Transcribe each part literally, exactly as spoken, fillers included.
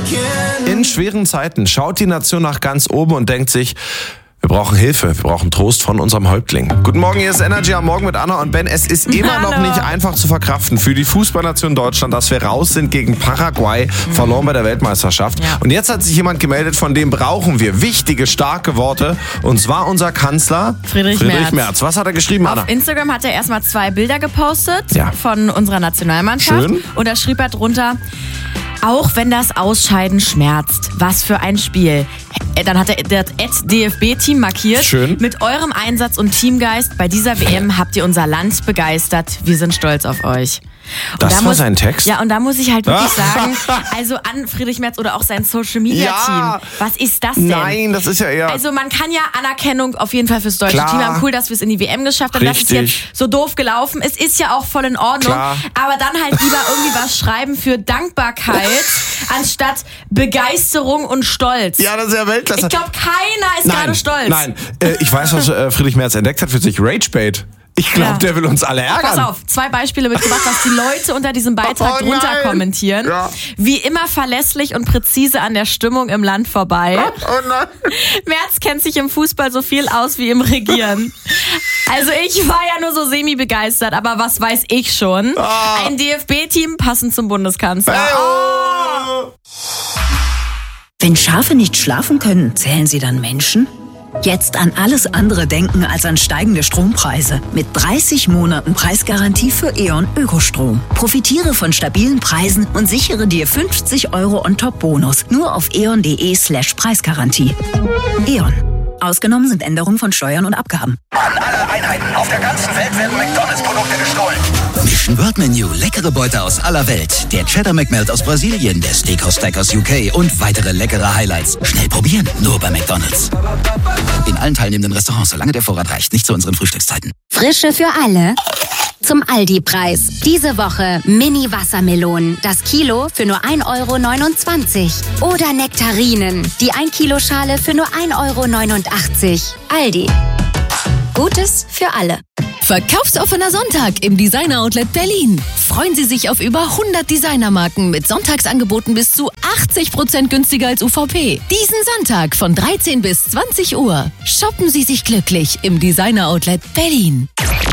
In schweren Zeiten schaut die Nation nach ganz oben und denkt sich, wir brauchen Hilfe, wir brauchen Trost von unserem Häuptling. Guten Morgen, hier ist Energy am Morgen mit Anna und Ben. Es ist immer Hallo. noch nicht einfach zu verkraften für die Fußballnation Deutschland, dass wir raus sind gegen Paraguay, mhm. verloren bei der Weltmeisterschaft. Ja. Und jetzt hat sich jemand gemeldet, von dem brauchen wir wichtige, starke Worte. Und zwar unser Kanzler Friedrich, Friedrich Merz. Merz. Was hat er geschrieben, Anna? Auf Instagram hat er erstmal zwei Bilder gepostet ja. von unserer Nationalmannschaft. Schön. Und da schrieb er drunter: Auch wenn das Ausscheiden schmerzt, was für ein Spiel. Dann hat er das D F B-Team markiert. Schön. Mit eurem Einsatz und Teamgeist bei dieser W M habt ihr unser Land begeistert. Wir sind stolz auf euch. Und das da war muss, sein Text? Ja, und da muss ich halt wirklich sagen, also an Friedrich Merz oder auch sein Social-Media-Team, ja. was ist das denn? Nein, das ist ja eher... Also man kann ja Anerkennung auf jeden Fall fürs deutsche Klar. Team haben. Cool, dass wir es in die W M geschafft haben. Richtig. Das ist jetzt so doof gelaufen. Es ist ja auch voll in Ordnung. Klar. Aber dann halt lieber irgendwie was schreiben für Dankbarkeit anstatt Begeisterung und Stolz. Ja, das ist ja Weltklasse. Ich glaube, keiner ist nein, gerade stolz. Nein, äh, ich weiß, was äh, Friedrich Merz entdeckt hat für sich. Ragebait. Ich glaube, Ja. der will uns alle ärgern. Pass auf, zwei Beispiele mitgebracht, was die Leute unter diesem Beitrag Oh drunter nein. kommentieren. Ja. Wie immer verlässlich und präzise an der Stimmung im Land vorbei. Oh nein. Merz kennt sich im Fußball so viel aus wie im Regieren. Also ich war ja nur so semi-begeistert, aber was weiß ich schon. Ah. Ein D F B-Team passend zum Bundeskanzler. Hey, oh. Wenn Schafe nicht schlafen können, zählen sie dann Menschen? Jetzt an alles andere denken als an steigende Strompreise. Mit dreißig Monaten Preisgarantie für E.ON Ökostrom. Profitiere von stabilen Preisen und sichere dir fünfzig Euro on-top-Bonus. Nur auf eon.de slash Preisgarantie. E.ON. Ausgenommen sind Änderungen von Steuern und Abgaben. An alle Einheiten auf der ganzen Welt werden McDonalds-Produkte gestohlen. Mission World Menu, leckere Beute aus aller Welt. Der Cheddar McMelt aus Brasilien, der Steakhouse Stack aus U K und weitere leckere Highlights. Schnell probieren, nur bei McDonalds. In allen teilnehmenden Restaurants, solange der Vorrat reicht, nicht zu unseren Frühstückszeiten. Frische für alle. Zum Aldi-Preis. Diese Woche Mini-Wassermelonen. Das Kilo für nur ein Euro neunundzwanzig. Oder Nektarinen. Die ein Kilo Schale für nur ein Euro neunundachtzig. Aldi. Gutes für alle. Verkaufsoffener Sonntag im Designer Outlet Berlin. Freuen Sie sich auf über hundert Designermarken mit Sonntagsangeboten bis zu achtzig Prozent günstiger als U V P. Diesen Sonntag von dreizehn bis zwanzig Uhr. Shoppen Sie sich glücklich im Designer Outlet Berlin.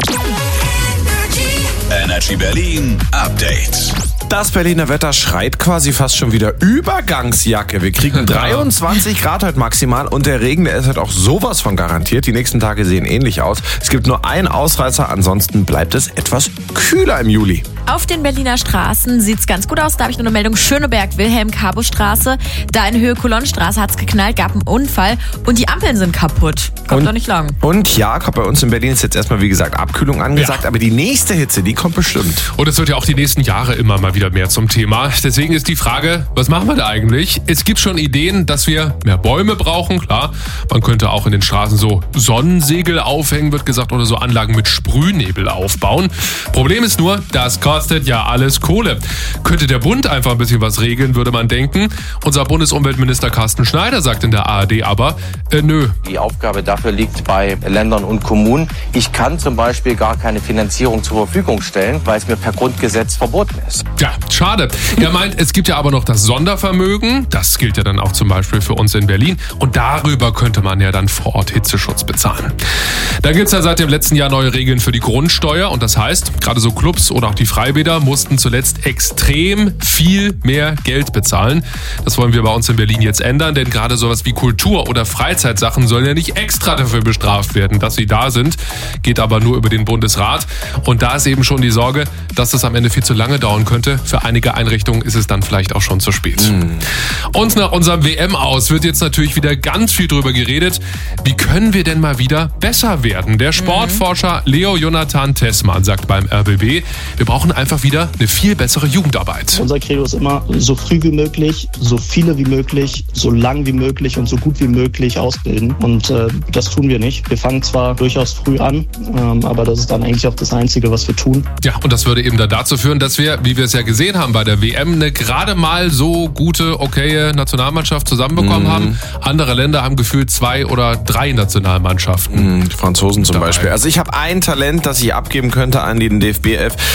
Energy Berlin Update. Das Berliner Wetter schreit quasi fast schon wieder Übergangsjacke. Wir kriegen dreiundzwanzig Grad heute maximal und der Regen, der ist halt auch sowas von garantiert. Die nächsten Tage sehen ähnlich aus. Es gibt nur einen Ausreißer, ansonsten bleibt es etwas kühler im Juli. Auf den Berliner Straßen sieht's ganz gut aus. Da habe ich nur eine Meldung. Schöneberg, Wilhelm-Karbo-Straße. Da in Höhe Kolonnenstraße hat's geknallt, gab einen Unfall und die Ampeln sind kaputt. Kommt und, doch nicht lang. Und ja, bei uns in Berlin ist jetzt erstmal, wie gesagt, Abkühlung angesagt. Ja. Aber die nächste Hitze, die kommt bestimmt. Und es wird ja auch die nächsten Jahre immer mal wieder mehr zum Thema. Deswegen ist die Frage, was machen wir da eigentlich? Es gibt schon Ideen, dass wir mehr Bäume brauchen, klar. Man könnte auch in den Straßen so Sonnensegel aufhängen, wird gesagt, oder so Anlagen mit Sprühnebel aufbauen. Problem ist nur, das kostet ja alles Kohle. Könnte der Bund einfach ein bisschen was regeln, würde man denken. Unser Bundesumweltminister Carsten Schneider sagt in der A R D aber, äh, nö. Die Aufgabe dafür liegt bei Ländern und Kommunen. Ich kann zum Beispiel gar keine Finanzierung zur Verfügung stellen, weil es mir per Grundgesetz verboten ist. Ja, schade. Er meint, es gibt ja aber noch das Sondervermögen. Das gilt ja dann auch zum Beispiel für uns in Berlin. Und darüber könnte man ja dann vor Ort Hitzeschutz bezahlen. Dann gibt es ja seit dem letzten Jahr neue Regeln für die Grundsteuer. Und das heißt, gerade so Clubs oder auch die Freibäder mussten zuletzt extrem viel mehr Geld bezahlen. Das wollen wir bei uns in Berlin jetzt ändern, denn gerade sowas wie Kultur- oder Freizeitsachen sollen ja nicht extra dafür bestraft werden, dass sie da sind. Geht aber nur über den Bundesrat. Und da ist eben schon die Sorge, dass das am Ende viel zu lange dauern könnte. Für einige Einrichtungen ist es dann vielleicht auch schon zu spät. Mhm. Und nach unserem W M-Aus wird jetzt natürlich wieder ganz viel drüber geredet. Wie können wir denn mal wieder besser werden? Der Sportforscher Leo Jonathan Tessmann sagt beim R B B, wir brauchen einfach wieder eine viel bessere Jugendarbeit. Unser Credo ist immer, so früh wie möglich, so viele wie möglich, so lang wie möglich und so gut wie möglich ausbilden. Und äh, das tun wir nicht. Wir fangen zwar durchaus früh an, ähm, aber das ist dann eigentlich auch das Einzige, was wir tun. Ja, und das würde eben dann dazu führen, dass wir, wie wir es ja gesehen haben bei der W M, eine gerade mal so gute, okaye Nationalmannschaft zusammenbekommen mhm. haben. Andere Länder haben gefühlt zwei oder drei Nationalmannschaften. Mhm, die Franzosen zum dabei. Beispiel. Also ich habe ein Talent, das ich abgeben könnte an den D F B elf.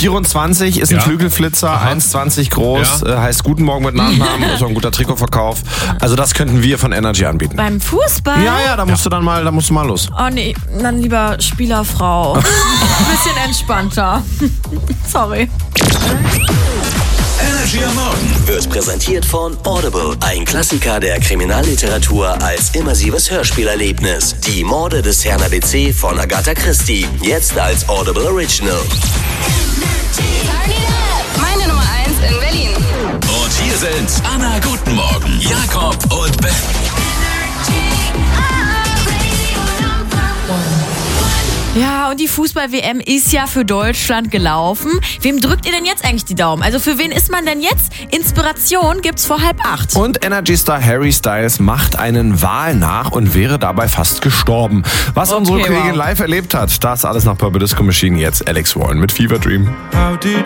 vierundzwanzig ist ein Ja. Flügelflitzer, Aha. eins zwanzig groß, Ja. äh, heißt Guten Morgen mit Nachnamen, ist auch ein guter Trikotverkauf. Also das könnten wir von Energy anbieten. Beim Fußball? Ja, ja, da musst du dann mal, da musst du mal los. Oh nee, dann lieber Spielerfrau. Ein bisschen entspannter. Sorry. Energy am Morgen Wird präsentiert von Audible, ein Klassiker der Kriminalliteratur als immersives Hörspielerlebnis. Die Morde des Herrn A B C von Agatha Christie, jetzt als Audible Original. Meine Nummer eins in Berlin. Und hier sind Anna Guten Morgen, Jakob und Ben. Ja, und die Fußball-W M ist ja für Deutschland gelaufen. Wem drückt ihr denn jetzt eigentlich die Daumen? Also für wen ist man denn jetzt? Inspiration gibt's vor halb acht. Und Energy-Star Harry Styles macht einen Wal nach und wäre dabei fast gestorben. Was Okay, unsere Kollegin wow. live erlebt hat, das alles nach Purple Disco Machine. Jetzt Alex Warren mit Fever Dream. How did